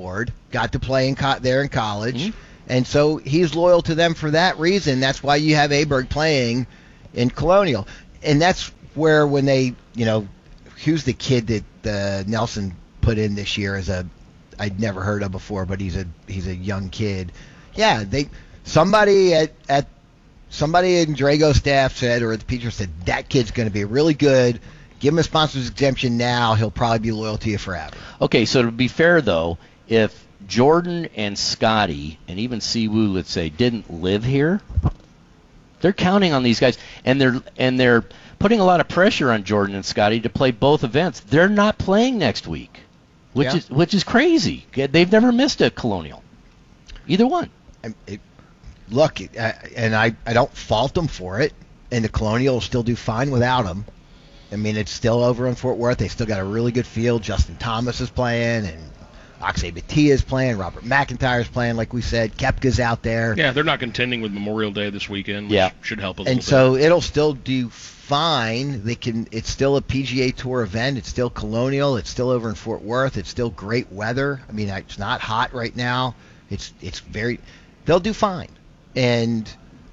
Ford, got to play there in college, Mm-hmm. and so he's loyal to them for that reason. That's why you have Aberg playing in Colonial, and that's where when they, who's the kid that Nelson put in this year I'd never heard of before, but he's a young kid. Yeah, somebody in Drago's staff said, or the Peters said, that kid's going to be really good. Give him a sponsor's exemption now. He'll probably be loyal to you forever. Okay, so to be fair, though, if Jordan and Scotty and even Siwoo, let's say, didn't live here, they're counting on these guys, and they're putting a lot of pressure on Jordan and Scotty to play both events. They're not playing next week, which is crazy. They've never missed a Colonial, either one. Look, and I don't fault them for it, and the Colonial will still do fine without them. I mean, it's still over in Fort Worth. They still got a really good field. Justin Thomas is playing, and Akshay Bhatia is playing. Robert McIntyre is playing, like we said. Koepka's out there. Yeah, they're not contending with Memorial Day this weekend, which should help a little bit. And so it'll still do fine. It's still a PGA Tour event. It's still Colonial. It's still over in Fort Worth. It's still great weather. I mean, it's not hot right now. It's very. They'll do fine, and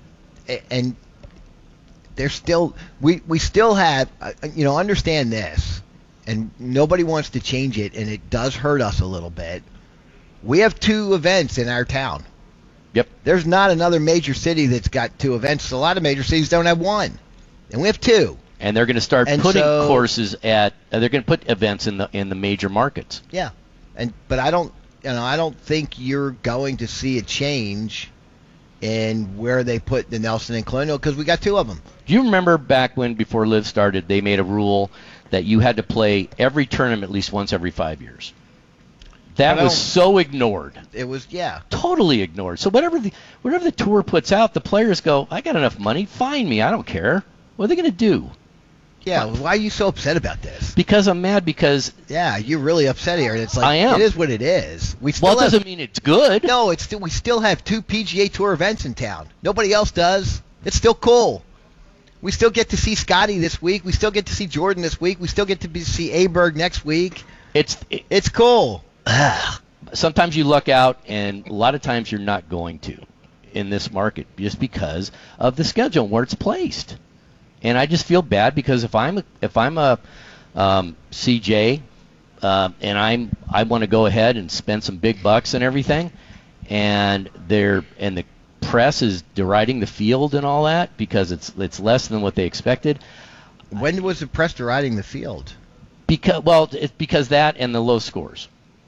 they're still. We still have. Understand this. And nobody wants to change it, and it does hurt us a little bit. We have 2 events in our town. Yep. There's not another major city that's got 2 events. A lot of major cities don't have 1, and we have 2. And they're going to start putting courses at. They're going to put events in the major markets. Yeah, but I don't think you're going to see a change in where they put the Nelson and Colonial because we got 2 of them. Do you remember back when, before Live started, they made a rule that you had to play every tournament at least once every 5 years? That was so ignored. It was, totally ignored. So whatever the tour puts out, the players go, I got enough money, fine me, I don't care. What are they going to do? Yeah, why are you so upset about this? Because I'm mad because... Yeah, you're really upset here, and it's like, I am. It is what it is. It doesn't mean it's good. No, we still have 2 PGA Tour events in town. Nobody else does. It's still cool. We still get to see Scotty this week. We still get to see Jordan this week. We still get to see Aberg next week. It's cool. Sometimes you luck out, and a lot of times you're not going to in this market just because of the schedule where it's placed. And I just feel bad because if I'm a CJ and I want to go ahead and spend some big bucks and everything, and the press is deriding the field and all that because it's less than what they expected. When was the press deriding the field? It's because that and the low scores.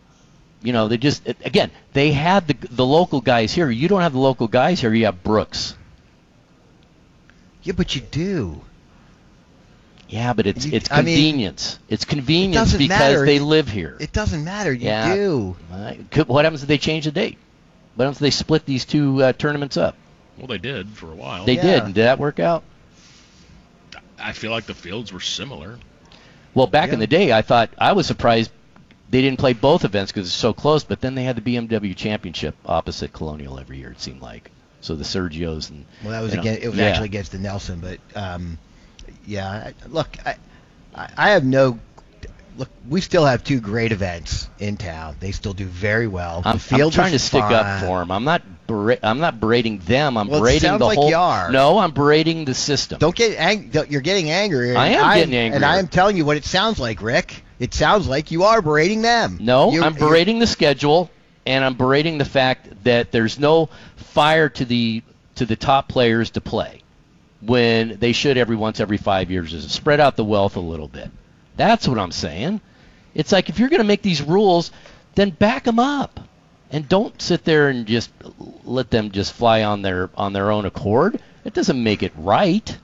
They had the local guys here. You don't have the local guys here. You have Brooks. Yeah, but you do. Yeah, but it's convenience. It's convenience because matter. They live here. It doesn't matter. You do. What happens if they change the date? What happens if they split these 2 tournaments up? Well, they did for a while. They did. And did that work out? I feel like the fields were similar. Well, back in the day, I was surprised they didn't play both events because it's so close, but then they had the BMW Championship opposite Colonial every year, it seemed like. So the Sergios and... Well, that was actually against the Nelson, but... look, I have no... Look, we still have 2 great events in town. They still do very well. I'm trying to stick up for them. I'm not berating them. I'm berating the whole... You are. No, I'm berating the system. Don't get You're getting angry. I am getting angry. And I am telling you what it sounds like, Rick. It sounds like you are berating them. No, I'm berating the schedule, and I'm berating the fact that there's no fire to the top players to play when they should every 5 years. Is spread out the wealth a little bit. That's what I'm saying. It's like if you're going to make these rules, then back them up, and don't sit there and just let them just fly on their own accord. It doesn't make it right.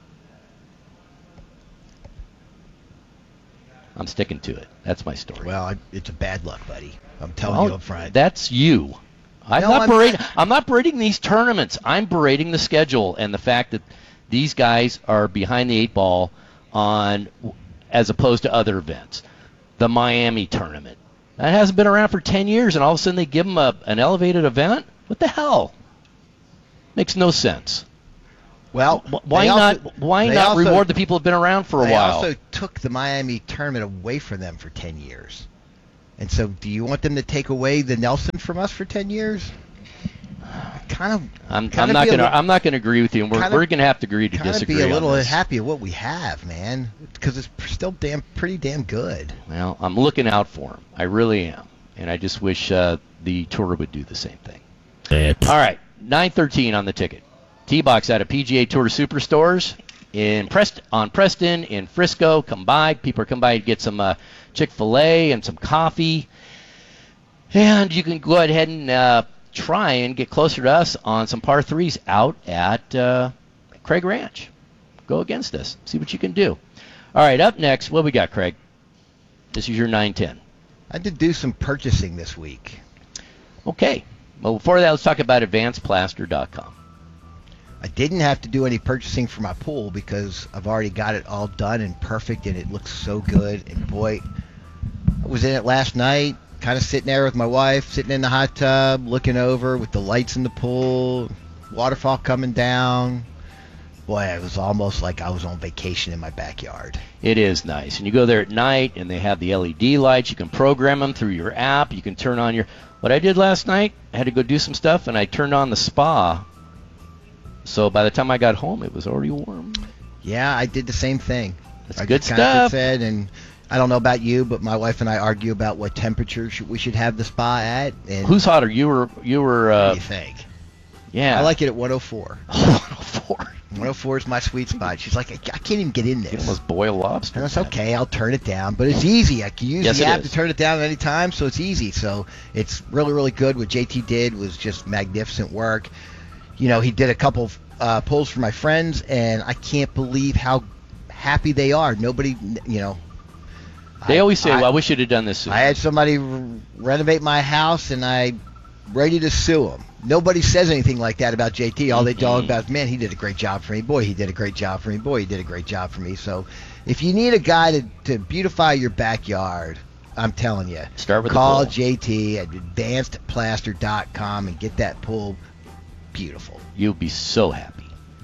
I'm sticking to it. That's my story. Well, it's a bad luck, buddy. I'm telling you up front. That's you. I'm not berating these tournaments. I'm berating the schedule and the fact that these guys are behind the 8 ball on, as opposed to other events. The Miami tournament. That hasn't been around for 10 years, and all of a sudden they give them an elevated event? What the hell? Makes no sense. Well, why not reward the people who've been around for a while? They also took the Miami tournament away from them for 10 years. And so, do you want them to take away the Nelson from us for 10 years? I'm not going to agree with you, and we're going to have to agree to disagree. Be a little happy at what we have, man, because it's still pretty damn good. Well, I'm looking out for them. I really am, and I just wish the tour would do the same thing. All right, 9:13 on the ticket. T-Box out of PGA Tour Superstores on Preston, in Frisco. Come by. People are coming by to get some Chick-fil-A and some coffee, and you can go ahead and try and get closer to us on some par 3s out at Craig Ranch. Go against us. See what you can do. All right, up next, what we got, Craig? This is your 9:10. I did do some purchasing this week. Okay. Well, before that, let's talk about advancedplaster.com. I didn't have to do any purchasing for my pool because I've already got it all done and perfect, and it looks so good. And boy, I was in it last night, kind of sitting there with my wife, sitting in the hot tub, looking over with the lights in the pool, waterfall coming down. Boy, it was almost like I was on vacation in my backyard. It is nice. And you go there at night, and they have the LED lights. You can program them through your app. You can turn on your... What I did last night, I had to go do some stuff, and I turned on the spa. So by the time I got home, it was already warm. Yeah, I did the same thing. That's good stuff. Said, and I don't know about you, but my wife and I argue about what temperature we should have the spa at. And who's hotter? You were. What do you think? Yeah. I like it at 104. 104. 104 is my sweet spot. She's like, I can't even get in this. You almost boil lobster. And that's okay. I'll turn it down, but it's easy. I can use the app to turn it down at any time, so it's easy. So it's really, really good. What JT did was just magnificent work. You know, he did a couple pulls for my friends, and I can't believe how happy they are. Nobody, you know. They always say, well, I wish you'd have done this sooner. I had somebody renovate my house, and I'm ready to sue him. Nobody says anything like that about JT. All they talk about is, man, he did a great job for me. Boy, he did a great job for me. Boy, he did a great job for me. So if you need a guy to beautify your backyard, I'm telling you, call JT at advancedplaster.com and get that pool beautiful. You'll be so happy.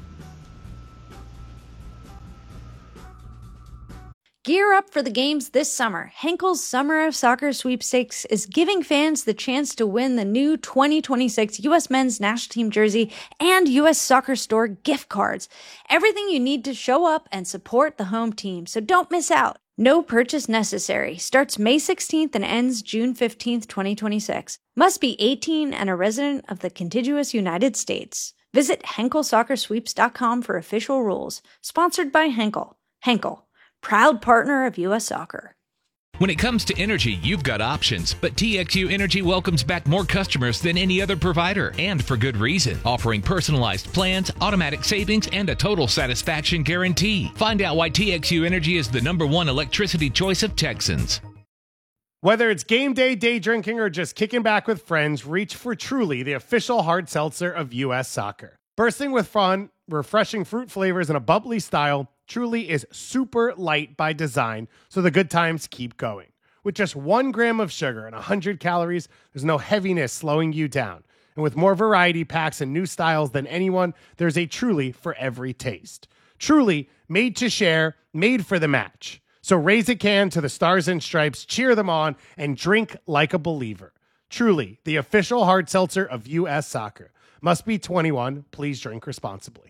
Gear up for the games this summer. Henkel's Summer of Soccer Sweepstakes is giving fans the chance to win the new 2026 U.S. Men's National Team jersey and U.S. Soccer Store gift cards. Everything you need to show up and support the home team, so don't miss out. No purchase necessary. Starts May 16th and ends June 15th, 2026. Must be 18 and a resident of the contiguous United States. Visit HenkelSoccerSweeps.com for official rules. Sponsored by Henkel. Henkel, proud partner of U.S. Soccer. When it comes to energy, you've got options, but TXU Energy welcomes back more customers than any other provider, and for good reason, offering personalized plans, automatic savings, and a total satisfaction guarantee. Find out why TXU Energy is the #1 electricity choice of Texans. Whether it's game day, day drinking, or just kicking back with friends, reach for Truly, the official hard seltzer of U.S. Soccer. Bursting with fun, refreshing fruit flavors, and a bubbly style, Truly is super light by design, so the good times keep going. With just 1 gram of sugar and 100 calories, there's no heaviness slowing you down. And with more variety packs and new styles than anyone, there's a Truly for every taste. Truly, made to share, made for the match. So raise a can to the Stars and Stripes, cheer them on, and drink like a believer. Truly, the official hard seltzer of U.S. Soccer. Must be 21. Please drink responsibly.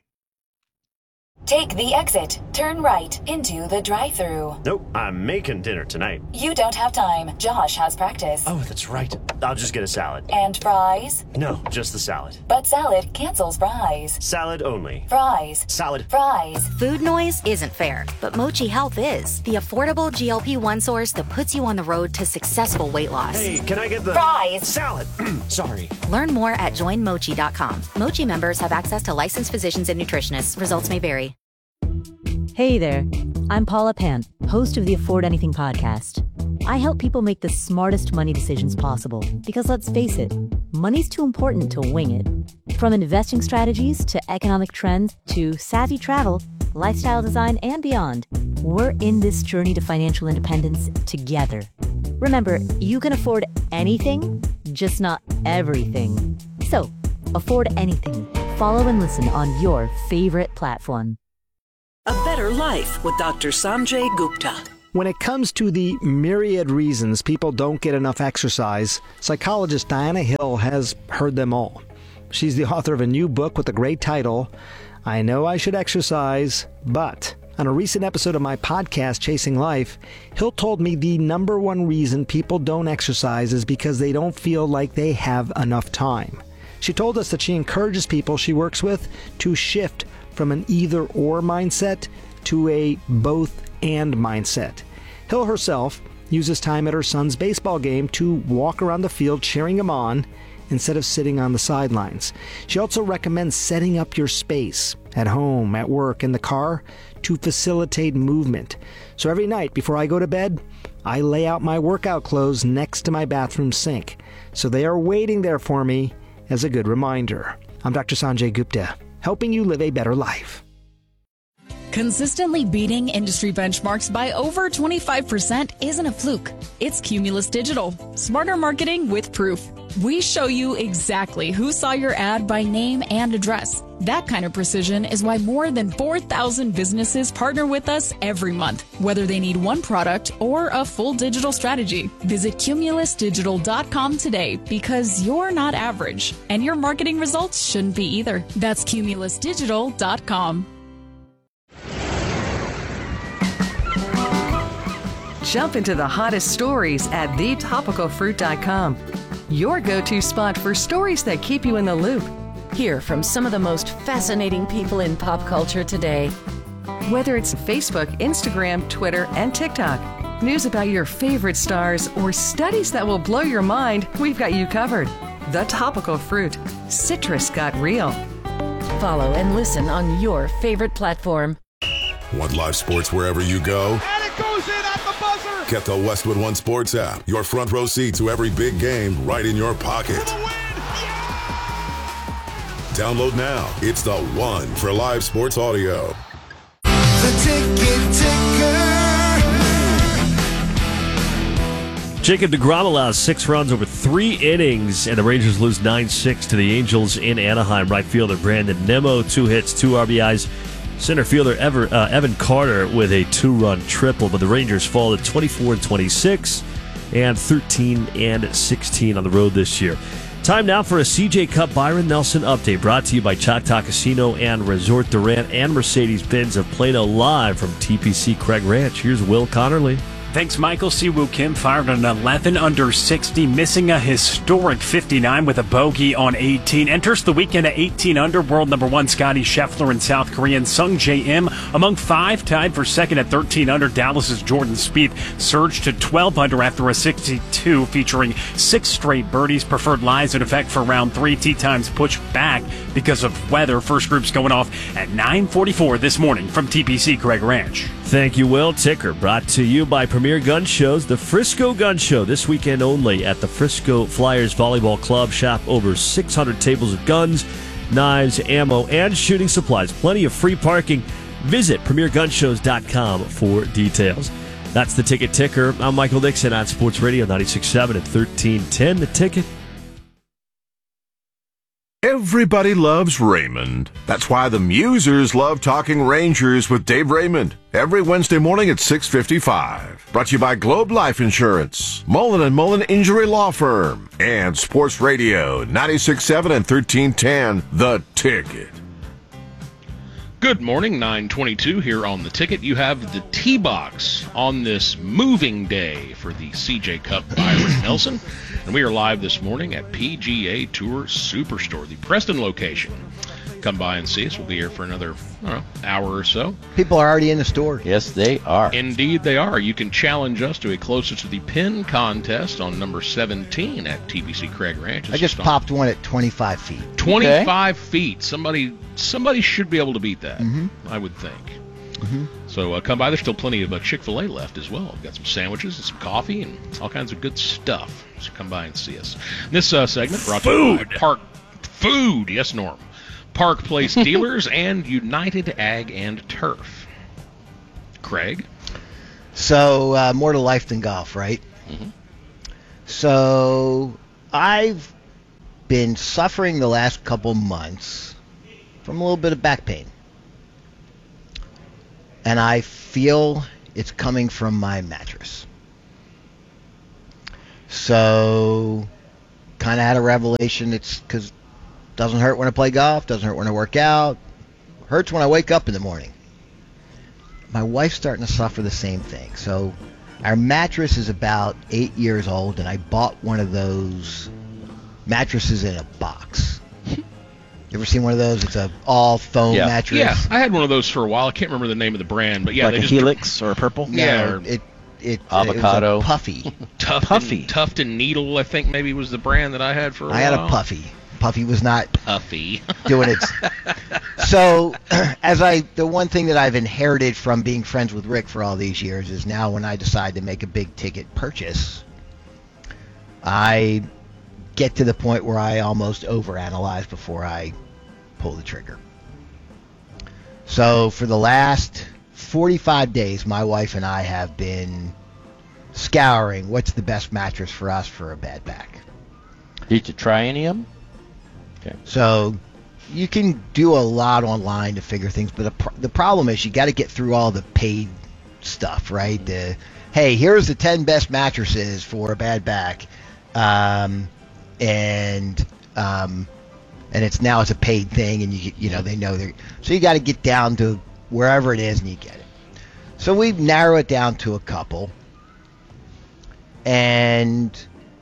Take the exit. Turn right into the drive-thru. Nope, I'm making dinner tonight. You don't have time. Josh has practice. Oh, that's right. I'll just get a salad. And fries? No, just the salad. But salad cancels fries. Salad only. Fries. Salad. Fries. Food noise isn't fair, but Mochi Health is. The affordable GLP-1 source that puts you on the road to successful weight loss. Hey, can I get the... Fries. Salad. Sorry. Learn more at joinmochi.com. Mochi members have access to licensed physicians and nutritionists. Results may vary. Hey there, I'm Paula Pant, host of the Afford Anything podcast. I help people make the smartest money decisions possible because let's face it, money's too important to wing it. From investing strategies to economic trends to savvy travel, lifestyle design, and beyond, we're in this journey to financial independence together. Remember, you can afford anything, just not everything. So, afford anything. Follow and listen on your favorite platform. A better life with Dr. Sanjay Gupta. When it comes to the myriad reasons people don't get enough exercise, psychologist Diana Hill has heard them all. She's the author of a new book with a great title, I Know I Should Exercise, But. On a recent episode of my podcast, Chasing Life, Hill told me the number one reason people don't exercise is because they don't feel like they have enough time. She told us that she encourages people she works with to shift from an either-or mindset to a both-and mindset. Hill herself uses time at her son's baseball game to walk around the field cheering him on instead of sitting on the sidelines. She also recommends setting up your space at home, at work, in the car to facilitate movement. So every night before I go to bed, I lay out my workout clothes next to my bathroom sink. So they are waiting there for me as a good reminder. I'm Dr. Sanjay Gupta, helping you live a better life. Consistently beating industry benchmarks by over 25% isn't a fluke. It's Cumulus Digital. Smarter marketing with proof. We show you exactly who saw your ad by name and address. That kind of precision is why more than 4,000 businesses partner with us every month, whether they need one product or a full digital strategy. Visit cumulusdigital.com today because you're not average, and your marketing results shouldn't be either. That's cumulusdigital.com. Jump into the hottest stories at thetopicalfruit.com. Your go-to spot for stories that keep you in the loop. Hear from some of the most fascinating people in pop culture today. Whether it's Facebook, Instagram, Twitter, and TikTok, news about your favorite stars, or studies that will blow your mind, we've got you covered. The Topical Fruit. Citrus got real. Follow and listen on your favorite platform. Want live sports wherever you go? And it goes in at the buzzer! Get the Westwood One Sports app. Your front row seat to every big game right in your pocket. Download now. It's the one for live sports audio. The Ticket Ticker. Jacob deGrom allows 6 runs over 3 innings, and the Rangers lose 9-6 to the Angels in Anaheim. Right fielder Brandon Nimmo, 2 hits, 2 RBIs. Center fielder Evan Carter with a 2-run triple, but the Rangers fall to 24-26 and 13-16 on the road this year. Time now for a CJ Cup Byron Nelson update, brought to you by Choctaw Casino and Resort Durant and Mercedes-Benz of Plano, live from TPC Craig Ranch. Here's Will Connerly. Thanks, Michael. Siwoo Kim fired an 11 under 60, missing a historic 59 with a bogey on 18. Enters the weekend at 18 under. World number 1 Scotty Scheffler and South Korean Sung J.M. among 5, tied for second at 13 under. Dallas's Jordan Spieth surged to 12 under after a 62, featuring 6 straight birdies. Preferred lies in effect for round 3. Tee times pushed back because of weather. First group's going off at 9:44 this morning from TPC Craig Ranch. Thank you, Will. Ticker brought to you by Premier Gun Shows, the Frisco Gun Show, this weekend only at the Frisco Flyers Volleyball Club. Shop over 600 tables of guns, knives, ammo, and shooting supplies. Plenty of free parking. Visit PremierGunshows.com for details. That's the Ticket Ticker. I'm Michael Dixon on Sports Radio 96.7 and 1310. The Ticket. Everybody loves Raymond. That's why the Musers love talking Rangers with Dave Raymond every Wednesday morning at 6:55. Brought to you by Globe Life Insurance, Mullen & Mullen Injury Law Firm, and Sports Radio 96.7 and 1310. The Ticket. Good morning, 9:22 here on The Ticket. You have the T-Box on this moving day for the CJ Cup Byron Nelson. And we are live this morning at PGA Tour Superstore, the Preston location. Come by and see us. We'll be here for another hour or so. People are already in the store. Yes, they are. Indeed, they are. You can challenge us to a Closest to the Pin contest on number 17 at TPC Craig Ranch. I just popped one at 25 feet. 25 feet. Somebody should be able to beat that, I would think. Mm-hmm. So come by. There's still plenty of Chick-fil-A left as well. We've got some sandwiches and some coffee and all kinds of good stuff. So come by and see us. This segment brought to you by Park Food. Yes, Norm. Park Place Dealers and United Ag and Turf. Craig? So more to life than golf, right? Mm-hmm. So I've been suffering the last couple months from a little bit of back pain. And I feel it's coming from my mattress. So, kind of had a revelation. It's because it doesn't hurt when I play golf, doesn't hurt when I work out, hurts when I wake up in the morning. My wife's starting to suffer the same thing. So, our mattress is about 8 years old, and I bought one of those mattresses in a box. You ever seen one of those? It's a all foam mattress. Yeah, I had one of those for a while. I can't remember the name of the brand, but yeah, like a Helix or a Purple. No, it Avocado. it was a Puffy. Tufton Needle, I think maybe was the brand that I had for a while. I had a Puffy. Puffy was not Puffy doing its. So, the one thing that I've inherited from being friends with Rick for all these years is now when I decide to make a big ticket purchase, I get to the point where I almost overanalyze before I pull the trigger. So for the last 45 days, my wife and I have been scouring what's the best mattress for us for a bad back. Did you try any of them? Okay. So you can do a lot online to figure things, but the problem is you got to get through all the paid stuff, right? Hey, here's the 10 best mattresses for a bad back, and it's a paid thing, and you know they know they're, so you got to get down to wherever it is and you get it. So we narrow it down to a couple, and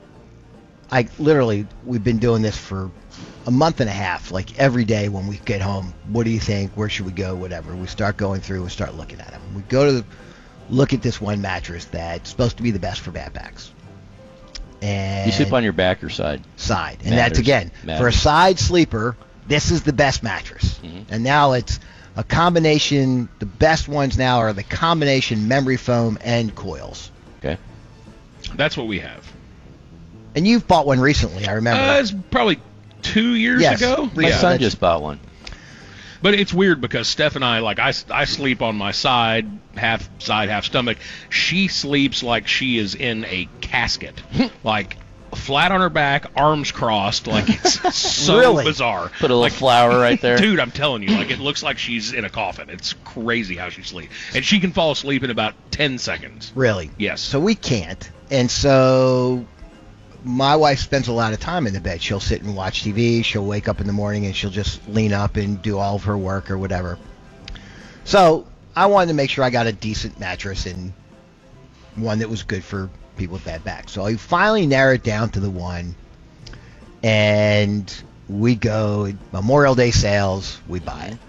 we've been doing this for a month and a half, like every day when we get home. What do you think? Where should we go? Whatever. We start going through, we start looking at them. We go to look at this one mattress that's supposed to be the best for bad backs. And you sleep on your back or side? Side. And that's, again, for a side sleeper, this is the best mattress. Mm-hmm. And now it's a combination. The best ones now are the combination memory foam and coils. Okay. That's what we have. And you've bought one recently, I remember. It's probably 2 years ago. My son just bought one. But it's weird because Steph and I sleep on my side, half stomach. She sleeps like she is in a casket, like flat on her back, arms crossed, like it's so really? Bizarre. Put a little flower right there. Dude, I'm telling you, like it looks like she's in a coffin. It's crazy how she sleeps. And she can fall asleep in about 10 seconds. Really? Yes. So we can't. And so my wife spends a lot of time in the bed. She'll sit and watch TV. She'll wake up in the morning and she'll just lean up and do all of her work or whatever. So I wanted to make sure I got a decent mattress and one that was good for people with bad backs. So I finally narrowed down to the one, and we go Memorial Day sales. We buy it.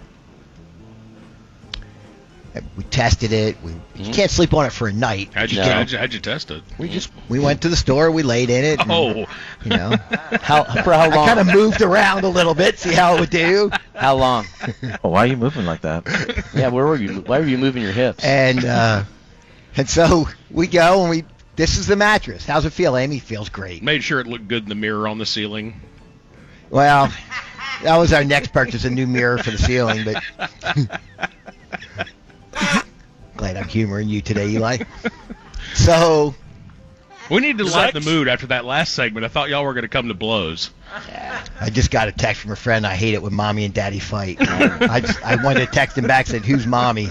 We tested it. You can't sleep on it for a night. How'd you test it? We went to the store. We laid in it. And, you know, for how long? I kind of moved around a little bit, see how it would do. How long? Why are you moving like that? Yeah, where were you? Why were you moving your hips? And so we go and this is the mattress. How's it feel, Amy? Feels great. Made sure it looked good in the mirror on the ceiling. Well, that was our next purchase, a new mirror for the ceiling, but glad I'm humoring you today, Eli. So we need to lighten the mood after that last segment. I thought y'all were going to come to blows. Yeah. I just got a text from a friend. I hate it when mommy and daddy fight. I wanted to text him back, said, "Who's mommy?"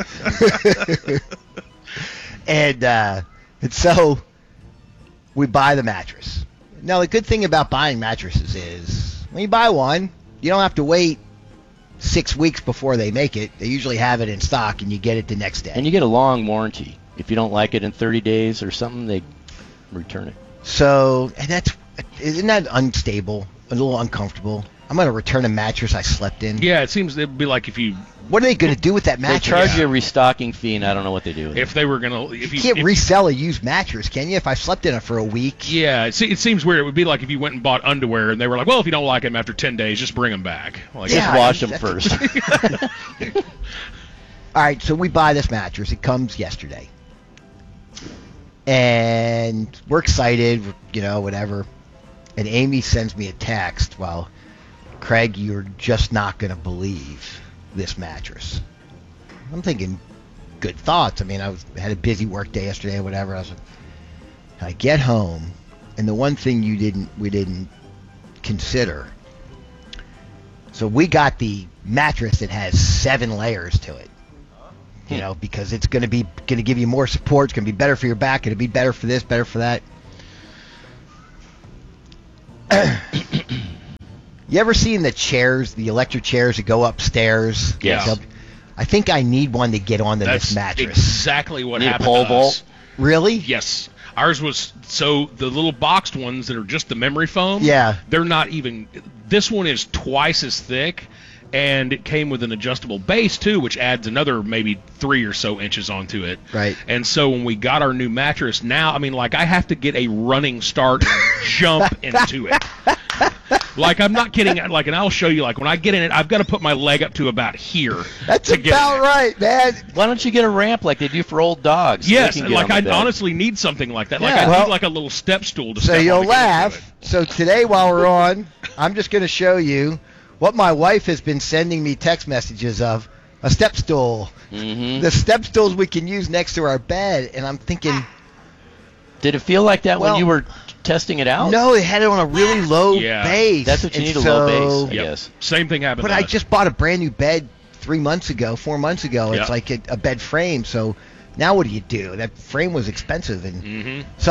and so we buy the mattress. Now, the good thing about buying mattresses is when you buy one, you don't have to wait 6 weeks before they make it. They usually have it in stock, and you get it the next day. And you get a long warranty. If you don't like it in 30 days or something, they return it. So, and isn't that unstable, a little uncomfortable? I'm going to return a mattress I slept in. Yeah, it seems it'd be like if you... What are they going to do with that mattress? They charge you a restocking fee, and I don't know what they do with it. If they were going to... You can't resell a used mattress, can you? If I slept in it for a week? Yeah, it seems weird. It would be like if you went and bought underwear, and they were like, well, if you don't like them after 10 days, just bring them back. Like, just wash them first. All right, so we buy this mattress. It comes yesterday. And we're excited, whatever. And Amy sends me a text, well, Craig, you're just not going to believe this mattress. I'm thinking good thoughts. I mean, I had a busy work day yesterday or whatever. I get home, and the one thing we didn't consider. So we got the mattress that has 7 layers to it. You know, because it's going to give you more support. It's going to be better for your back. It'll be better for this, better for that. You ever seen the chairs, the electric chairs that go upstairs? Yes. I think I need one to get onto That's this mattress. exactly what Need a happened pole to vault? us. Really? Yes. Ours was, so the little boxed ones that are just the memory foam, Yeah. they're not even, this one is twice as thick, and it came with an adjustable base too, which adds another maybe 3 or so inches onto it. Right. And so when we got our new mattress, now, I mean, like, I have to get a running start and jump into it. Like, I'm not kidding. Like, and I'll show you, like, when I get in it, I've got to put my leg up to about here. That's to get about in it. right, man. Why don't you get a ramp like they do for old dogs? Yes, They can get like, on I the bed. honestly need something like that. Like, Yeah. I Well, need, like, a little step stool to So step you'll on to get into laugh. So today while we're on, I'm just going to show you what my wife has been sending me text messages of, a step stool. Mm-hmm. The step stools we can use next to our bed, and I'm thinking, Did it feel like that Well, when you were testing it out? no, it had it on a really low Yeah. base. That's what you And need, a low so- base, I Yep. guess. Same thing happened But to I us. just bought a brand new bed 4 months ago. Yeah. It's like a bed frame. So now what do you do? That frame was expensive, and Mhm. so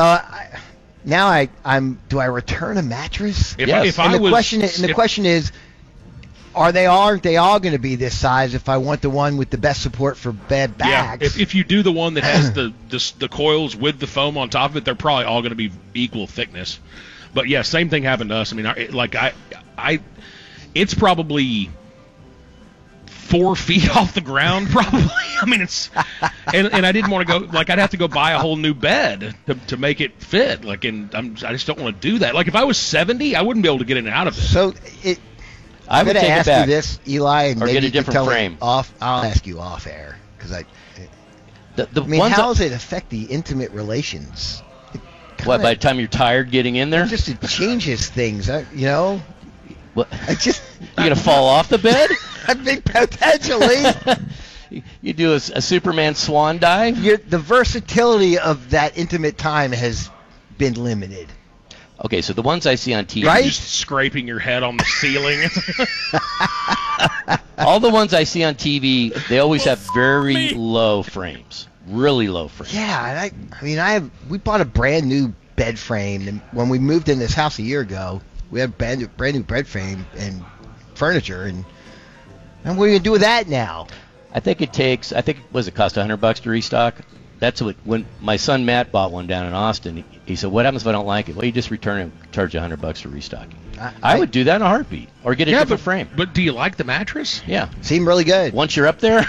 I'm. Do I return a mattress? If Yes. I And the was, question is, aren't they all going to be this size? If I want the one with the best support for bad backs, yeah, if you do the one that has the coils with the foam on top of it, they're probably all going to be equal thickness. But yeah, same thing happened to us. I mean, it's probably 4 feet off the ground, probably. I mean, it's, and I didn't want to go, like, I'd have to go buy a whole new bed to make it fit. Like, and I just don't want to do that. Like, if I was 70, I wouldn't be able to get in and out of it. so it. I I'm would going to take it ask back. you this, Eli, and Or maybe get a you can different tell me frame. off. I'll ask you off air because I The mean, ones how does it affect the intimate relations? what, by the time you're tired getting in there? Just it changes things, you know. What? I just You going to fall off the bed? I think potentially You do a Superman swan dive? the versatility of that intimate time has been limited. Okay, so the ones I see on TV, Right? Just scraping your head on the ceiling. all the ones I see on TV, they always have very low frames, really low frames. Yeah, and we bought a brand new bed frame, and when we moved in this house a year ago, we had brand new bed frame and furniture, and what are you gonna do with that now? I think it cost $100 to restock. That's what, when my son Matt bought one down in Austin, he said, "What happens if I don't like it?" Well, you just return it and charge you $100 for restocking. I would do that in a heartbeat, or get a different frame. But do you like the mattress? Yeah, Seemed really good. once you're up there,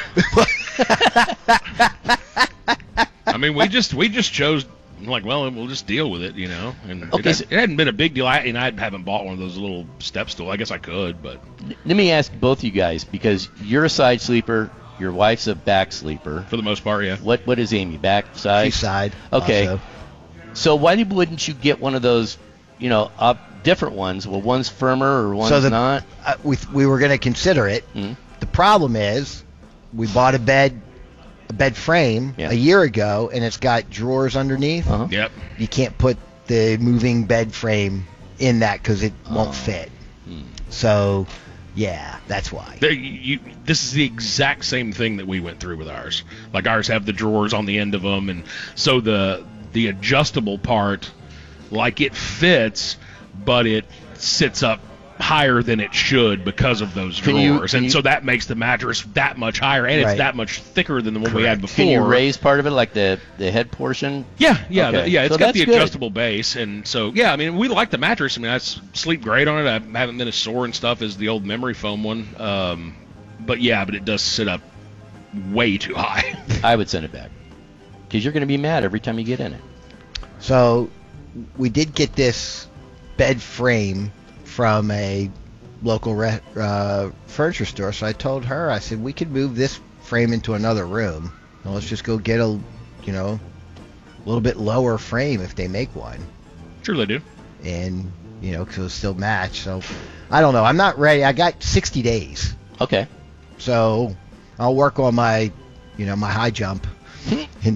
I mean, we just chose, like, well, we'll just deal with it, you know. And Okay, it hadn't been a big deal. I haven't bought one of those little step stool. I guess I could, but let me ask both you guys, because you're a side sleeper, your wife's a back sleeper. for the most part, yeah. What is Amy, back, side? She's side. Okay. also. So why wouldn't you get one of those, different ones? Well, one's firmer or one's not. We were going to consider it. Mhm. The problem is, we bought a bed frame Yeah. a year ago, and it's got drawers underneath. Uh-huh. Yep. You can't put the moving bed frame in that because it won't fit. So, yeah, that's why. This is the exact same thing that we went through with ours. Like, ours have the drawers on the end of them, and so the adjustable part, like, it fits, but it sits up higher than it should because of those drawers, and so that makes the mattress that much higher, and Right. it's that much thicker than the one we had before. Can you raise part of it, like the head portion? Yeah. Okay. It's So got the that's good. adjustable base, and so yeah, I mean, we like the mattress. I mean, I sleep great on it. I haven't been as sore and stuff as the old memory foam one. But it does sit up way too high. I would send it back, because you're going to be mad every time you get in it. So, we did get this bed frame from a local furniture store. So I told her, I said, we could move this frame into another room. Well, let's just go get a little bit lower frame if they make one. Sure they do. And, because it'll still match. So, I don't know. I'm not ready. I got 60 days. Okay. So, I'll work on my, my high jump. And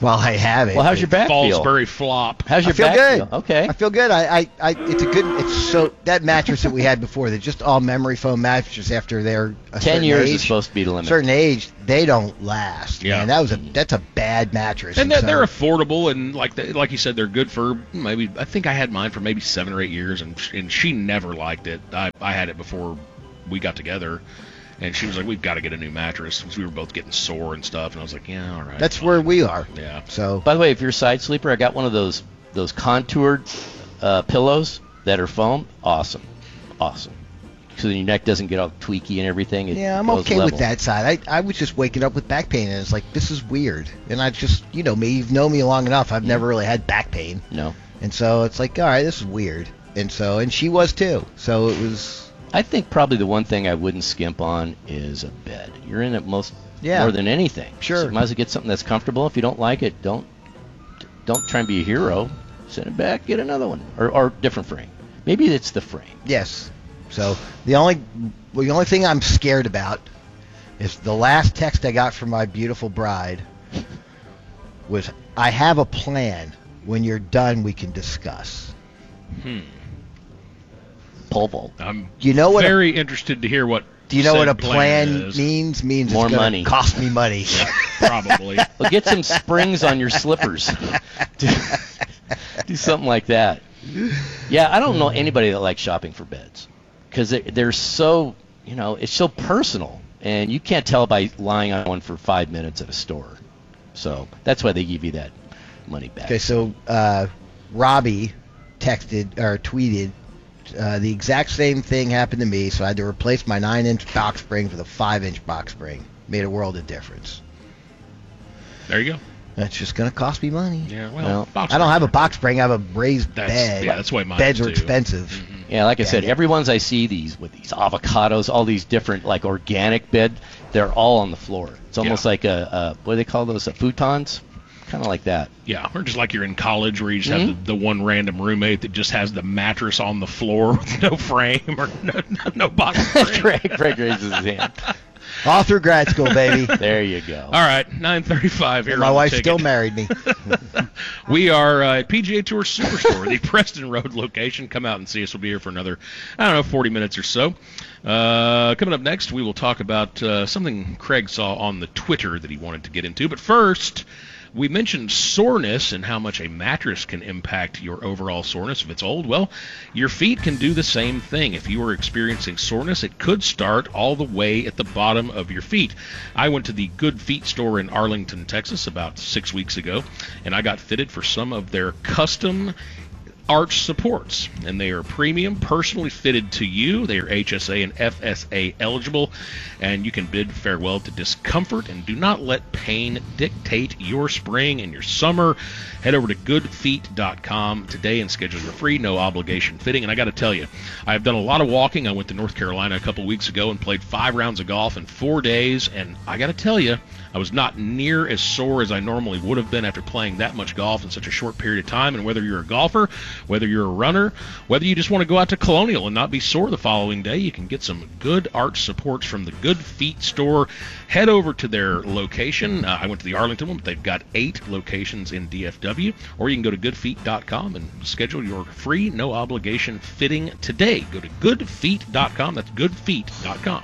Well, I have it. Well, how's your back feel? Fallsbury flop. How's your I feel back good. feel? Okay. I feel good. It's a good. It's so that mattress that we had before, they're just all memory foam mattresses. After they're a 10 years age, is supposed to be the limit. Certain age, they don't last. Yeah. Man, that's a bad mattress. And so- they're affordable, and like you said, they're good for maybe. I think I had mine for maybe 7 or 8 years, and she never liked it. I had it before we got together, and she was like, "We've got to get a new mattress," because we were both getting sore and stuff. And I was like, "Yeah, all right." That's where we are. Yeah. So. By the way, if you're a side sleeper, I got one of those contoured pillows that are foam. Awesome. So then your neck doesn't get all tweaky and everything. It Yeah, I'm goes okay level. with that side. I was just waking up with back pain, and it's like, this is weird. And I just, you know me, you've known me long enough. I've never really had back pain. No. And so it's like, all right, this is weird. And she was too. So it was. I think probably the one thing I wouldn't skimp on is a bed. You're in it more than anything. Sure. So you might as well get something that's comfortable. If you don't like it, don't try and be a hero. Send it back, get another one, or different frame. Maybe it's the frame. Yes. So the only thing I'm scared about is the last text I got from my beautiful bride was, "I have a plan. When you're done, we can discuss." Pole vault. I'm very interested to hear what. Do you know what a said plan is. means? Means More it's gonna money. cost me money. Probably. Well, get some springs on your slippers. Do something like that. Yeah, I don't know anybody that likes shopping for beds because they're so, it's so personal, and you can't tell by lying on one for 5 minutes at a store. So that's why they give you that money back. Okay, so Robbie texted or tweeted, the exact same thing happened to me, so I had to replace my 9-inch box spring with a 5-inch box spring. Made a world of difference. There you go. That's just going to cost me money. Yeah, well, I don't have a box spring. I have a raised bed. Yeah, that's why mine beds is are too. expensive. Mm-hmm. Yeah, like I said, every ones I see with these avocados, all these different like organic bed, they're all on the floor. It's almost like a what do they call those? Futons? Kind of like that. Yeah, or just like you're in college where you just have the one random roommate that just has the mattress on the floor with no frame or no box spring. Greg raises his hand. All through grad school, baby. There you go. All right, 9:35 here. My on the wife ticket. still married me. We are at PGA Tour Superstore, the Preston Road location. Come out and see us. We'll be here for another, 40 minutes or so. Coming up next, we will talk about something Craig saw on the Twitter that he wanted to get into. But first, we mentioned soreness and how much a mattress can impact your overall soreness if it's old. Well, your feet can do the same thing. If you are experiencing soreness, it could start all the way at the bottom of your feet. I went to the Good Feet store in Arlington, Texas about 6 weeks ago, and I got fitted for some of their custom arch supports, and they are premium, personally fitted to you. They are HSA and FSA eligible, and you can bid farewell to discomfort and do not let pain dictate your spring and your summer. Head over to goodfeet.com today and schedule your free, no obligation fitting. And I got to tell you, I've done a lot of walking. I went to North Carolina a couple weeks ago and played 5 rounds of golf in 4 days, and I got to tell you, I was not near as sore as I normally would have been after playing that much golf in such a short period of time. And whether you're a golfer, whether you're a runner, whether you just want to go out to Colonial and not be sore the following day, you can get some good arch supports from the Good Feet store. Head over to their location. I went to the Arlington one, but they've got 8 locations in DFW. Or you can go to goodfeet.com and schedule your free, no obligation fitting today. Go to goodfeet.com. That's goodfeet.com.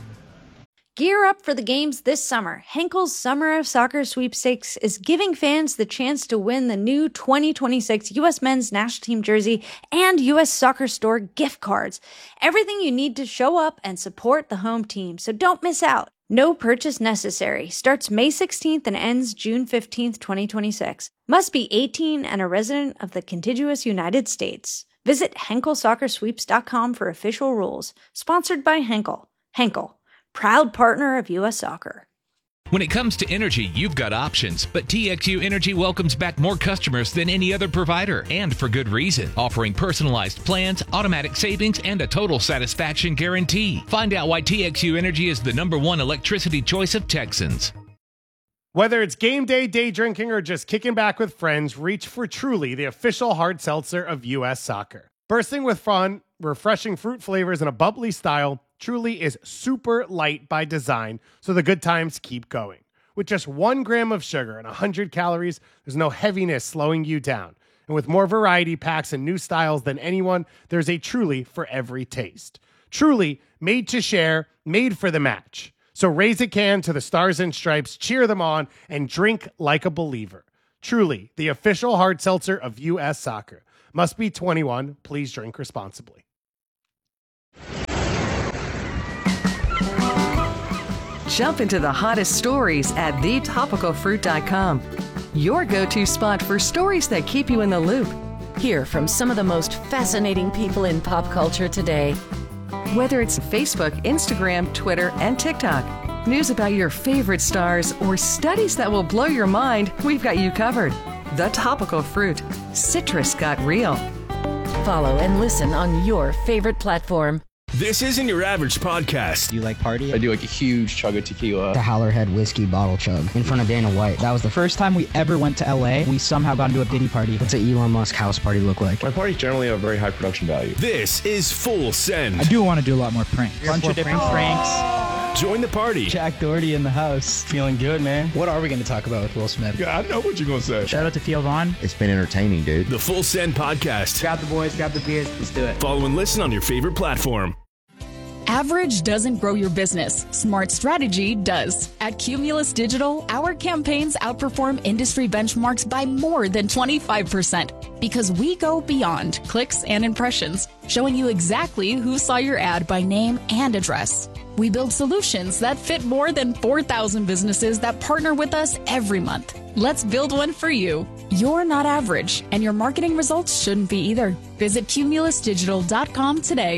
Gear up for the games this summer. Henkel's Summer of Soccer Sweepstakes is giving fans the chance to win the new 2026 U.S. Men's National Team jersey and U.S. Soccer Store gift cards. Everything you need to show up and support the home team, so don't miss out. No purchase necessary. Starts May 16th and ends June 15th, 2026. Must be 18 and a resident of the contiguous United States. Visit HenkelSoccerSweeps.com for official rules. Sponsored by Henkel. Henkel, proud partner of U.S. Soccer. When it comes to energy, you've got options, but TXU Energy welcomes back more customers than any other provider, and for good reason, offering personalized plans, automatic savings, and a total satisfaction guarantee. Find out why TXU Energy is the #1 electricity choice of Texans. Whether it's game day, day drinking, or just kicking back with friends, reach for Truly, the official hard seltzer of U.S. Soccer. Bursting with fun, refreshing fruit flavors, and a bubbly style, Truly is super light by design, so the good times keep going. With just 1 gram of sugar and 100 calories, there's no heaviness slowing you down. And with more variety packs and new styles than anyone, there's a Truly for every taste. Truly, made to share, made for the match. So raise a can to the Stars and Stripes, cheer them on, and drink like a believer. Truly, the official hard seltzer of U.S. Soccer. Must be 21. Please drink responsibly. Jump into the hottest stories at thetopicalfruit.com. Your go-to spot for stories that keep you in the loop. Hear from some of the most fascinating people in pop culture today. Whether it's Facebook, Instagram, Twitter, and TikTok, news about your favorite stars, or studies that will blow your mind, we've got you covered. The Topical Fruit. Citrus got real. Follow and listen on your favorite platform. This isn't your average podcast. Do you like party? I do like a huge chug of tequila. The Howlerhead whiskey bottle chug in front of Dana White. That was the first time we ever went to LA. We somehow got into a Diddy party. What's an Elon Musk house party look like? My parties generally have very high production value. This is Full Send. I do want to do a lot more pranks. Bunch of different pranks. Join the party. Jack Doherty in the house. Feeling good, man. What are we going to talk about with Will Smith? Yeah, I know what you're going to say. Shout out to Theo Vaughn. It's been entertaining, dude. The Full Send podcast. Grab the boys, grab the beers. Let's do it. Follow and listen on your favorite platform. Average doesn't grow your business. Smart strategy does. At Cumulus Digital, our campaigns outperform industry benchmarks by more than 25% because we go beyond clicks and impressions, showing you exactly who saw your ad by name and address. We build solutions that fit more than 4,000 businesses that partner with us every month. Let's build one for you. You're not average, and your marketing results shouldn't be either. Visit cumulusdigital.com today.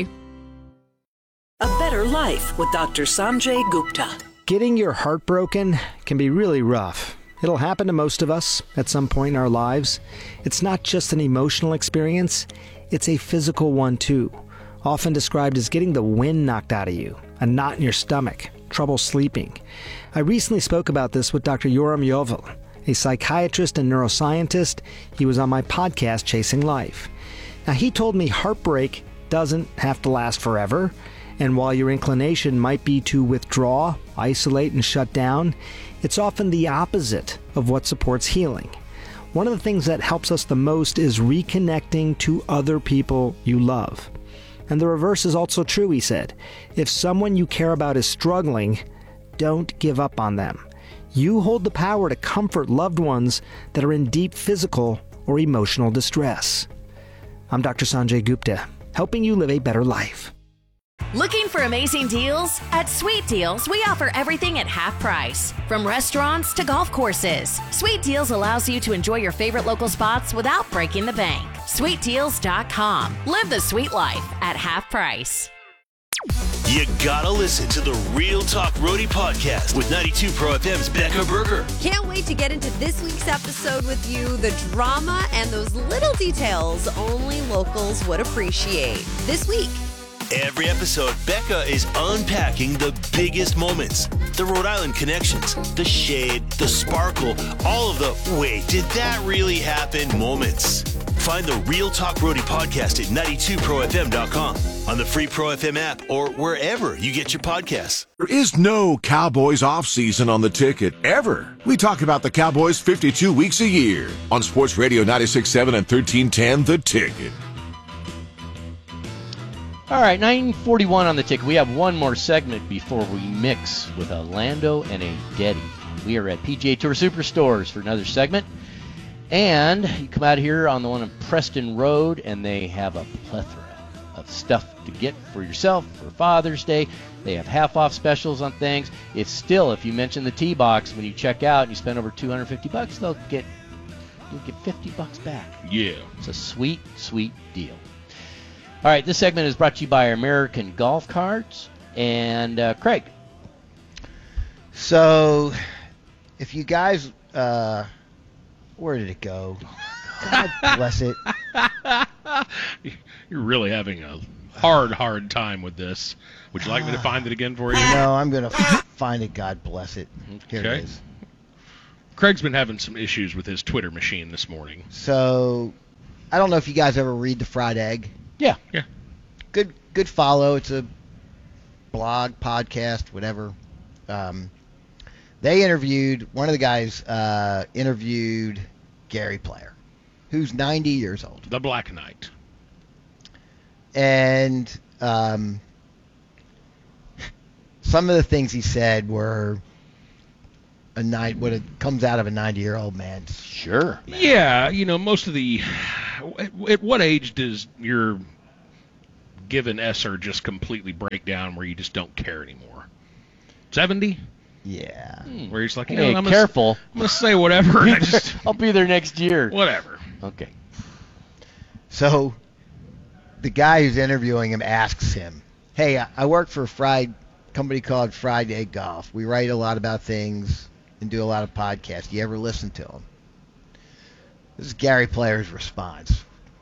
A Better Life with Dr. Sanjay Gupta. Getting your heart broken can be really rough. It'll happen to most of us at some point in our lives. It's not just an emotional experience, it's a physical one too. Often described as getting the wind knocked out of you, a knot in your stomach, trouble sleeping. I recently spoke about this with Dr. Yoram Yovel, a psychiatrist and neuroscientist. He was on my podcast, Chasing Life. Now, he told me heartbreak doesn't have to last forever. And while your inclination might be to withdraw, isolate, and shut down, it's often the opposite of what supports healing. One of the things that helps us the most is reconnecting to other people you love. And the reverse is also true, he said. If someone you care about is struggling, don't give up on them. You hold the power to comfort loved ones that are in deep physical or emotional distress. I'm Dr. Sanjay Gupta, helping you live a better life. Looking for amazing deals? At Sweet Deals, we offer everything at half price. From restaurants to golf courses, Sweet Deals allows you to enjoy your favorite local spots without breaking the bank. SweetDeals.com. Live the sweet life at half price. You gotta listen to the Real Talk Roadie podcast with 92 Pro FM's Becca Berger. Can't wait to get into this week's episode with you. The drama and those little details only locals would appreciate. This week, every episode, Becca is unpacking the biggest moments, the Rhode Island connections, the shade, the sparkle, all of the wait, did that really happen moments. Find the Real Talk Roadie podcast at 92profm.com, on the free Pro FM app, or wherever you get your podcasts. There is no Cowboys off-season on the ticket, ever. We talk about the Cowboys 52 weeks a year on Sports Radio 96.7 and 1310, The Ticket. All right, 9:41 on the ticket. We have one more segment before we mix with a Lando and a Deddy. We are at PGA Tour Superstores for another segment. And you come out here on the one on Preston Road, and they have a plethora of stuff to get for yourself for Father's Day. They have half-off specials on things. It's still, if you mention the T-Box when you check out and you spend over $250, you'll get $50 back. Yeah. It's a sweet, sweet deal. All right, this segment is brought to you by American Golf Cards and Craig. So, if you guys, where did it go? God bless it. You're really having a hard time with this. Would you like me to find it again for you? No, I'm going to find it. God bless it. Here it is. Craig's been having some issues with his Twitter machine this morning. So, I don't know if you guys ever read The Fried Egg. Yeah. Good follow. It's a blog, podcast, whatever. one of the guys interviewed Gary Player, who's 90 years old. The Black Knight. And some of the things he said were what it comes out of a 90-year-old man. Sure. Man. Yeah, most of the... At what age does your given Esser just completely break down where you just don't care anymore? 70? Yeah. Where he's like, hey, I'm careful. I'm going to say whatever. And I'll be there next year. Whatever. Okay. So the guy who's interviewing him asks him, hey, I work for a company called Friday Golf. We write a lot about things and do a lot of podcasts. Do you ever listen to them? This is Gary Player's response.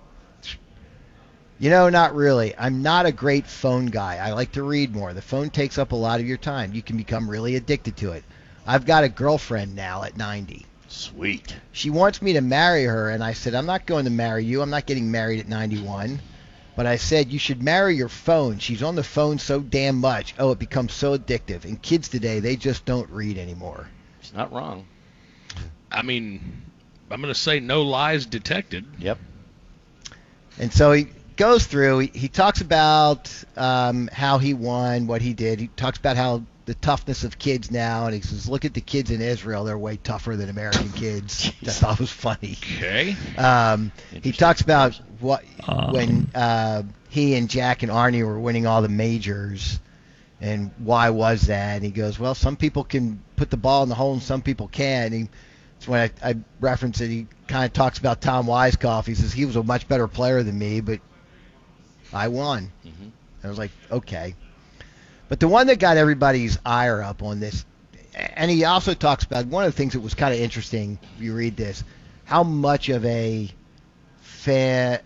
Not really. I'm not a great phone guy. I like to read more. The phone takes up a lot of your time. You can become really addicted to it. I've got a girlfriend now at 90. Sweet. She wants me to marry her, and I said, I'm not going to marry you. I'm not getting married at 91. But I said, you should marry your phone. She's on the phone so damn much. Oh, it becomes so addictive. And kids today, they just don't read anymore. She's not wrong. I mean, I'm going to say no lies detected. Yep. And so he goes through. He talks about how he won, what he did. He talks about how the toughness of kids now, and he says, look at the kids in Israel. They're way tougher than American kids. I thought was funny. Okay. He talks about when he and Jack and Arnie were winning all the majors, and why was that? And he goes, well, some people can put the ball in the hole and some people can't. That's when I reference it. He kind of talks about Tom Weiskopf. He says he was a much better player than me, but I won. Mm-hmm. I was like, okay. But the one that got everybody's ire up on this, and he also talks about one of the things that was kind of interesting, if you read this, how much of a fan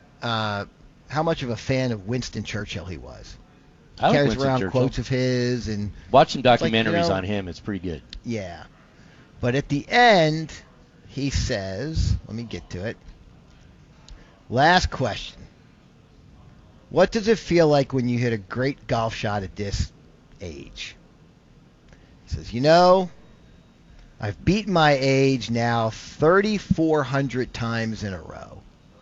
of Winston Churchill he was. I carries like Winston around Churchill. Quotes of his, and watch some documentaries like, on him. It's pretty good. Yeah. But at the end, he says, let me get to it. Last question. What does it feel like when you hit a great golf shot at this age? He says, I've beaten my age now 3,400 times in a row.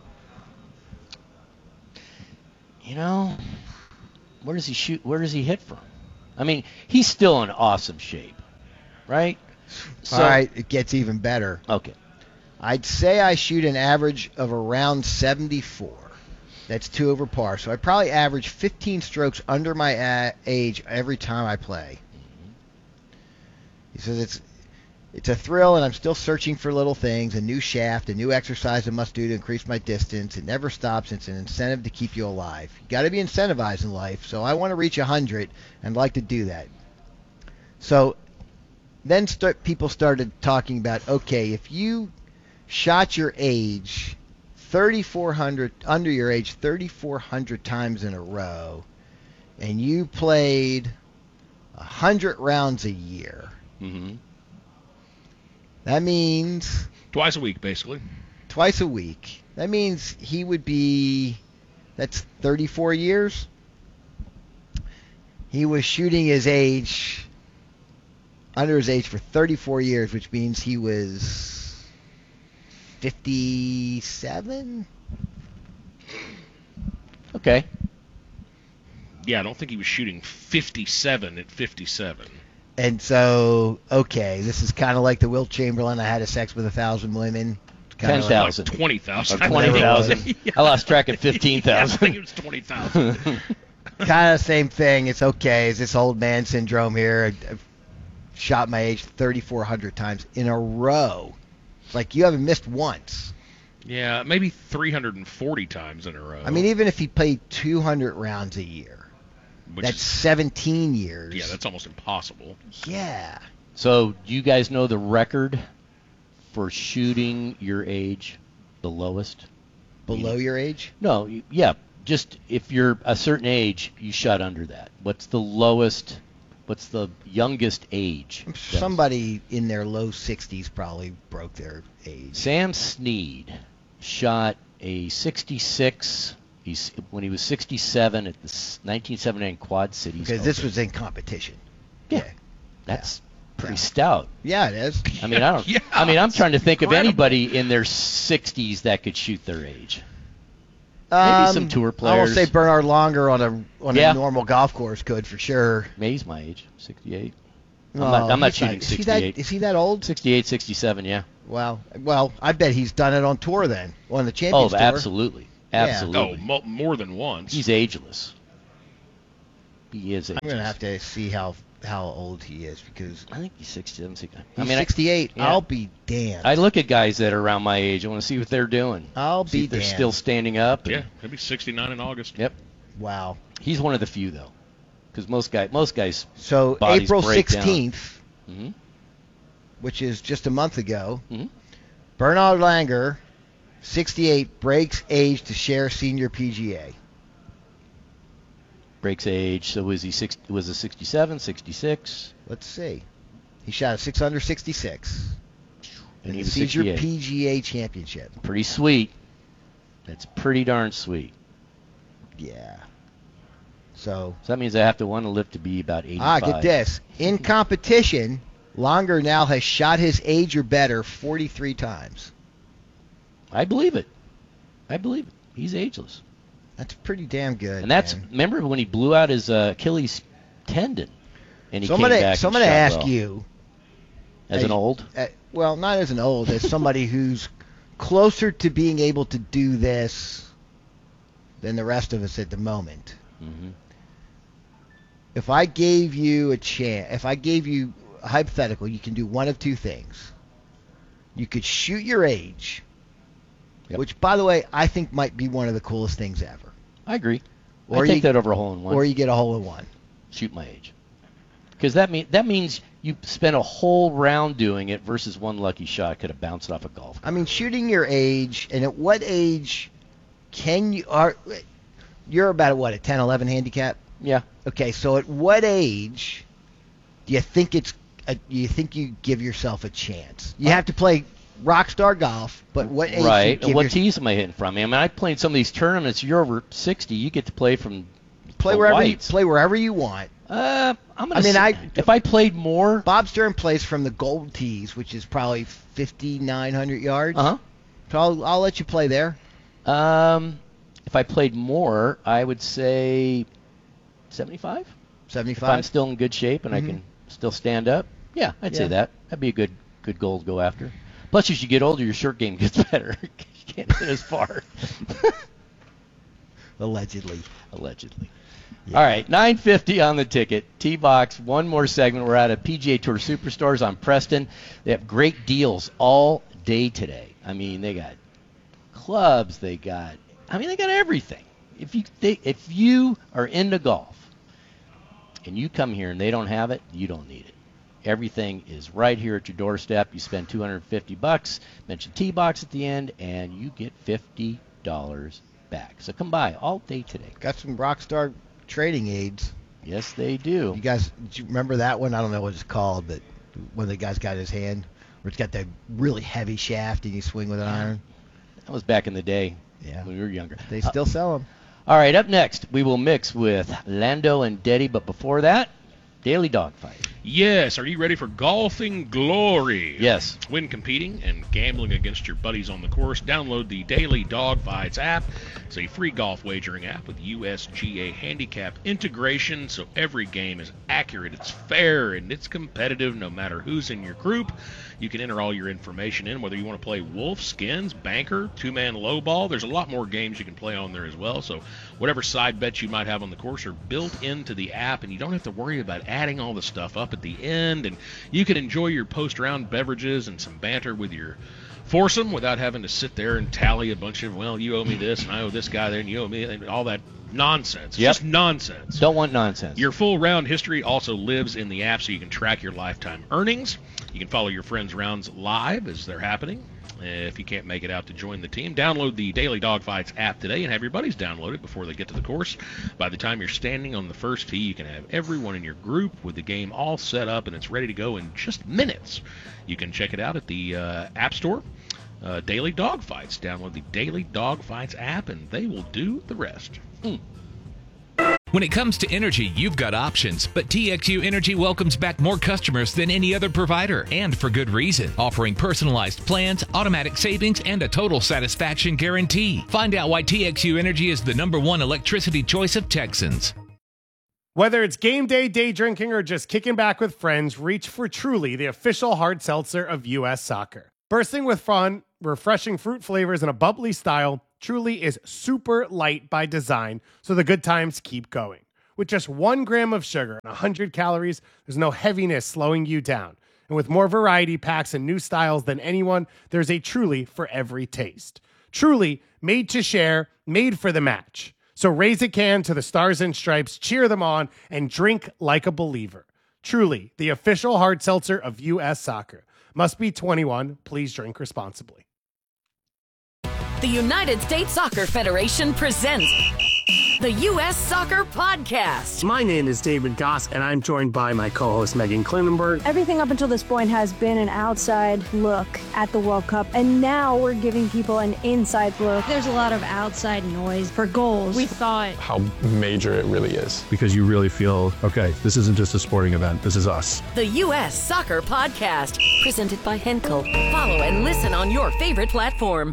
Where does he shoot? Where does he hit from? I mean, he's still in awesome shape, right? So, all right, it gets even better. Okay. I'd say I shoot an average of around 74. That's 2 over par. So I probably average 15 strokes under my age every time I play. Mm-hmm. He says it's a thrill, and I'm still searching for little things, a new shaft, a new exercise I must do to increase my distance. It never stops. It's an incentive to keep you alive. You got to be incentivized in life. So I want to reach 100 and like to do that. So then people started talking about, okay, if you shot your age 3,400 under your age 3,400 times in a row, and you played 100 rounds a year. Mm-hmm. That means twice a week, basically. Twice a week. That means he would be. That's 34 years. He was shooting his age under his age for 34 years, which means he was 57? Okay. Yeah, I don't think he was shooting 57 at 57. And so, okay, this is kind of like the Wilt Chamberlain, I had a sex with 1,000 women. 10,000. Like 20,000. 20,000. Yeah. I lost track of 15,000. Yeah, I think it was 20,000. Kind of the same thing. It's okay. It's this old man syndrome here. I've shot my age 3,400 times in a row. It's like you haven't missed once. Yeah, maybe 340 times in a row. I mean, even if he played 200 rounds a year, that's 17 years. Yeah, that's almost impossible. Yeah. So, do you guys know the record for shooting your age, the lowest? Below your age? No, yeah. Just if you're a certain age, you shot under that. What's the lowest? What's the youngest age? Somebody in their low 60s probably broke their age. Sam Snead shot a 66 when he was 67 at the 1979 Quad Cities. Because this was in competition. Yeah. That's pretty stout. Yeah, it is. I mean, I don't. Yeah, I mean, I'm trying to think of incredible. anybody in their 60s that could shoot their age. Maybe some tour players. I will say Bernard Longer on Yeah. a normal golf course could for sure. May's my age, 68. Oh, I'm not he's shooting 68. Is he that old? 68, 67, yeah. Wow. Well, I bet he's done it on tour then, on the Champions Tour. Absolutely. Absolutely. Oh, more than once. He's ageless. He is ageless. I'm gonna have to see how old he is because I think he's 67, 68. he's 68. Yeah. I'll be damned. I look at guys that are around my age. I want to see what they're doing. I'll see be if they're damned. still standing up. Yeah, he'll be 69 in August. Yep. Wow. He's one of the few though, because most guys. So bodies April break 16th, down. which is just a month ago, Mhm. Bernard Langer, 68, breaks age to share senior PGA. Breaks age. So was he was it 67, 66? Let's see. He shot a 6 under 66 And in he the was senior 68. PGA Championship. Pretty sweet. That's pretty darn sweet. Yeah. So that means I have to want to live to be about 85. get this. In competition, Langer now has shot his age or better 43 times. I believe it. He's ageless. That's pretty damn good. And that's man. remember when he blew out his Achilles tendon, and he So I'm came gonna, back. so I'm and gonna shot ask well. you, as an old. Well, not as an old, as somebody who's closer to being able to do this than the rest of us at the moment. Mm-hmm. If I gave you a chance, if I gave you a hypothetical, you can do one of two things. You could shoot your age, which, by the way, I think might be one of the coolest things ever. I agree. Or I take you- that over a hole in one. Or you get a hole in one. Shoot my age. Because that means you spent a whole round doing it versus one lucky shot could have bounced off a golf. I mean, shooting your age, and at what age can you you're about what, a 10, 11 handicap? Yeah. Okay, so at what age do you think you give yourself a chance? You have to play rock star golf, but what age? Right. Do you And give what your- tees am I hitting from? I mean, I played some of these tournaments. You're over 60. You get to play from play the wherever whites. you want. I'm gonna. If I played more, Bob Stern plays from the gold tees, which is probably 5,900 yards. Uh huh. So I'll let you play there. If I played more, I would say 75. 75. If I'm still in good shape and I can still stand up, yeah, I'd say Yeah. that. That'd be a good goal to go after. Plus, as you get older, your short game gets better. You can't hit as far. Allegedly. All right, 950 on the ticket. T-Box, one more segment. We're out of PGA Tour Superstores on Preston. They have great deals all day today. I mean, they got clubs. They got everything. If you are into golf and you come here and they don't have it, you don't need it. Everything is right here at your doorstep. You spend $250, mention T-Box at the end, and you get $50 back. So come by all day today. Got some Rockstar trading aids. Yes, they do. You guys, do you remember that one? I don't know what it's called, but when the guy's got his hand, where it's got the really heavy shaft and you swing with an iron. That was back in the day. Yeah. When we were younger. They still sell them. All right, up next, we will mix with Lando and Deddy, but before that, Daily Dogfight. Yes, are you ready for golfing glory? Yes. When competing and gambling against your buddies on the course, download the Daily Dogfights app. It's a free golf wagering app with USGA handicap integration, so every game is accurate, it's fair, and it's competitive no matter who's in your group. You can enter all your information in, whether you want to play wolf, skins, banker, two-man low ball. There's a lot more games you can play on there as well, so whatever side bets you might have on the course are built into the app, and you don't have to worry about adding all the stuff up at the end, and you can enjoy your post-round beverages and some banter with your foursome without having to sit there and tally a bunch of, well, you owe me this, and I owe this guy there, and you owe me, and all that nonsense. It's just nonsense. Don't want nonsense. Your full round history also lives in the app, so you can track your lifetime earnings. You can follow your friends' rounds live as they're happening. If you can't make it out to join the team, download the Daily Dogfights app today and have your buddies download it before they get to the course. By the time you're standing on the first tee, you can have everyone in your group with the game all set up, and it's ready to go in just minutes. You can check it out at the App Store. Daily Dogfights. Download the Daily Dogfights app, and they will do the rest. When it comes to energy, you've got options, but TXU Energy welcomes back more customers than any other provider, and for good reason, offering personalized plans, automatic savings, and a total satisfaction guarantee. Find out why TXU Energy is the #1 electricity choice of Texans. Whether it's game day, day drinking, or just kicking back with friends, reach for Truly, the official hard seltzer of U.S. Soccer. Bursting with fun, refreshing fruit flavors, and a bubbly style, Truly is super light by design, so the good times keep going. With just 1 gram of sugar and 100 calories, there's no heaviness slowing you down. And with more variety packs and new styles than anyone, there's a Truly for every taste. Truly, made to share, made for the match. So raise a can to the Stars and Stripes, cheer them on, and drink like a believer. Truly, the official hard seltzer of U.S. Soccer. Must be 21. Please drink responsibly. The United States Soccer Federation presents the U.S. Soccer Podcast. My name is David Goss, and I'm joined by my co-host Megan Klinenberg. Everything up until this point has been an outside look at the World Cup, and now we're giving people an inside look. There's a lot of outside noise for goals. We thought how major it really is. Because you really feel, okay, this isn't just a sporting event, this is us. The U.S. Soccer Podcast, presented by Henkel. Follow and listen on your favorite platform.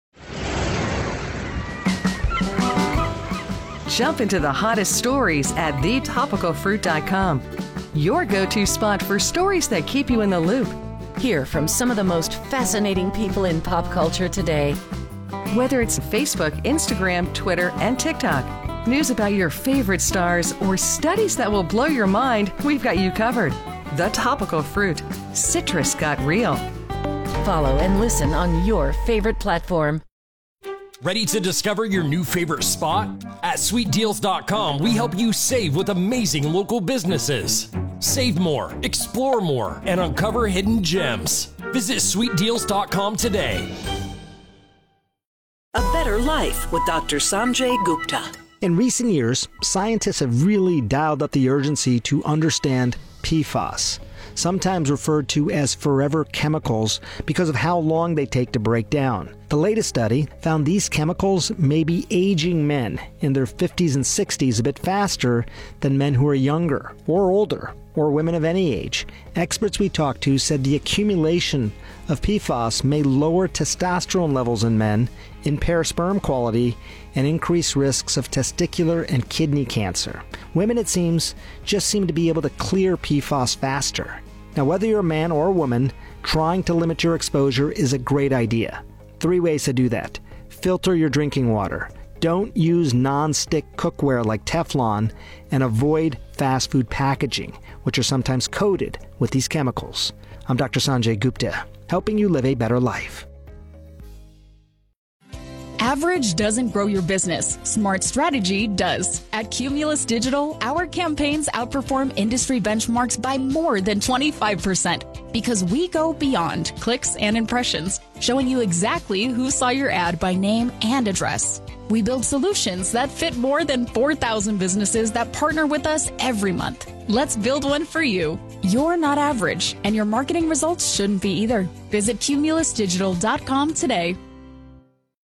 Jump into the hottest stories at thetopicalfruit.com. Your go-to spot for stories that keep you in the loop. Hear from some of the most fascinating people in pop culture today. Whether it's Facebook, Instagram, Twitter, and TikTok, news about your favorite stars, or studies that will blow your mind, we've got you covered. The Topical Fruit. Citrus got real. Follow and listen on your favorite platform. Ready to discover your new favorite spot? At SweetDeals.com, we help you save with amazing local businesses. Save more, explore more, and uncover hidden gems. Visit SweetDeals.com today. A Better Life with Dr. Sanjay Gupta. In recent years, scientists have really dialed up the urgency to understand PFAS, sometimes referred to as forever chemicals because of how long they take to break down. The latest study found these chemicals may be aging men in their 50s and 60s a bit faster than men who are younger or older or women of any age. Experts we talked to said the accumulation of PFAS may lower testosterone levels in men, impair sperm quality, and increase risks of testicular and kidney cancer. Women, it seems, just seem to be able to clear PFAS faster. Now, whether you're a man or a woman, trying to limit your exposure is a great idea. 3 ways to do that. Filter your drinking water. Don't use non-stick cookware like Teflon, and avoid fast food packaging, which are sometimes coated with these chemicals. I'm Dr. Sanjay Gupta, helping you live a better life. Average doesn't grow your business. Smart strategy does. At Cumulus Digital, our campaigns outperform industry benchmarks by more than 25% because we go beyond clicks and impressions, showing you exactly who saw your ad by name and address. We build solutions that fit more than 4,000 businesses that partner with us every month. Let's build one for you. You're not average, and your marketing results shouldn't be either. Visit cumulusdigital.com today.